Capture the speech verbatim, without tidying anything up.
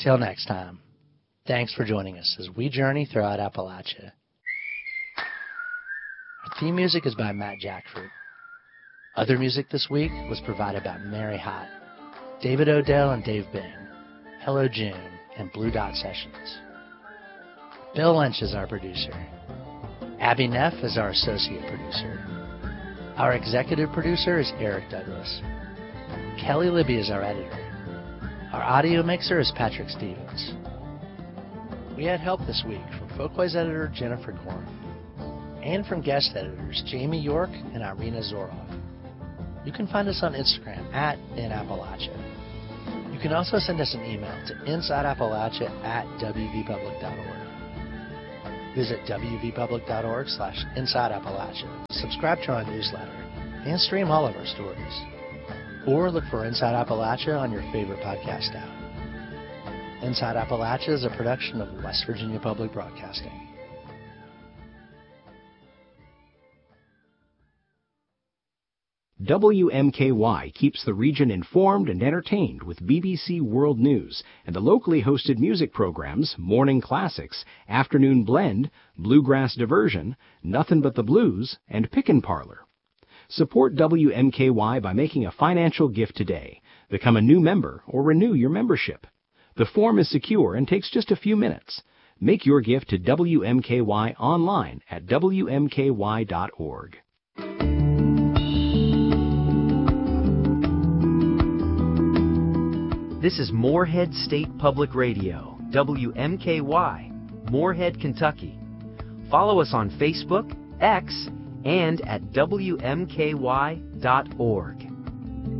Till next time, thanks for joining us as we journey throughout Appalachia. Our theme music is by Matt Jackford. Other music this week was provided by Mary Hott, David Odell and Dave Bing, Hello June, and Blue Dot Sessions. Bill Lynch is our producer. Abby Neff is our associate producer. Our executive producer is Eric Douglas. Kelly Libby is our editor. Our audio mixer is Patrick Stevens. We had help this week from Folkways editor Jennifer Gorman and from guest editors Jamie York and Irina Zoroff. You can find us on Instagram at In Appalachia. You can also send us an email to insideappalachia at w v public dot org. Visit w v public dot org slash inside appalachia. Subscribe to our newsletter and stream all of our stories. Or look for Inside Appalachia on your favorite podcast app. Inside Appalachia is a production of West Virginia Public Broadcasting. W M K Y keeps the region informed and entertained with B B C World News and the locally hosted music programs Morning Classics, Afternoon Blend, Bluegrass Diversion, Nothin' But the Blues, and Pickin' Parlor. Support W M K Y by making a financial gift today. Become a new member or renew your membership. The form is secure and takes just a few minutes. Make your gift to W M K Y online at w m k y dot org. This is Moorhead State Public Radio, W M K Y, Moorhead, Kentucky. Follow us on Facebook, X, and at w m k y dot org.